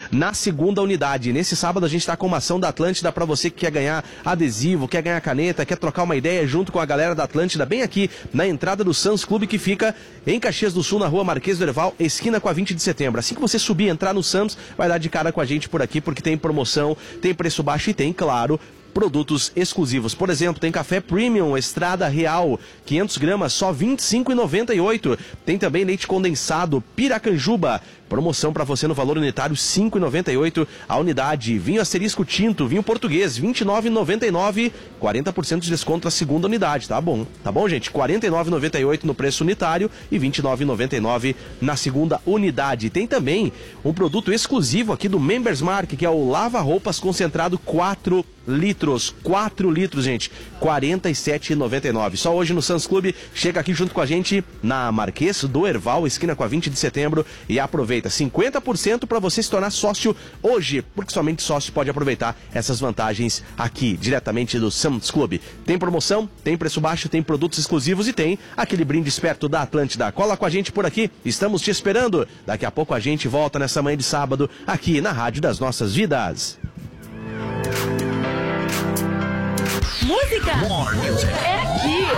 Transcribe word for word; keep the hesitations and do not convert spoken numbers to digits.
na segunda unidade. Nesse sábado a gente está com uma ação da Atlântida para você que quer ganhar adesivo, quer ganhar caneta, quer trocar uma ideia junto com a galera da Atlântida, bem aqui na entrada do Suns Clube, que fica em Caxias do Sul, na rua Marquês do Herval, esquina com a vinte de setembro. Assim que você subir e entrar no Suns, vai dar de cara com a gente por aqui, porque tem promoção, tem preço baixo e tem, claro, produtos exclusivos. Por exemplo, tem café Premium Estrada Real, quinhentos gramas, só vinte e cinco reais e noventa e oito centavos. Tem também leite condensado Piracanjuba, promoção para você no valor unitário cinco reais e noventa e oito centavos a unidade. Vinho asterisco tinto, vinho português, vinte e nove reais e noventa e nove centavos, quarenta por cento de desconto na segunda unidade, tá bom? Tá bom, gente? quarenta e nove reais e noventa e oito centavos no preço unitário e vinte e nove reais e noventa e nove centavos na segunda unidade. Tem também um produto exclusivo aqui do Members Mark, que é o Lava Roupas Concentrado quatro litros. quatro litros, gente. quarenta e sete reais e noventa e nove centavos. Só hoje no Suns Clube. Chega aqui junto com a gente na Marquês do Herval, esquina com a vinte de setembro, e aproveita cinquenta por cento para você se tornar sócio hoje, porque somente sócio pode aproveitar essas vantagens aqui, diretamente do Suns Clube. Tem promoção, tem preço baixo, tem produtos exclusivos e tem aquele brinde esperto da Atlântida. Cola com a gente por aqui, estamos te esperando. Daqui a pouco a gente volta nessa manhã de sábado aqui na Rádio das Nossas Vidas. Música é aqui.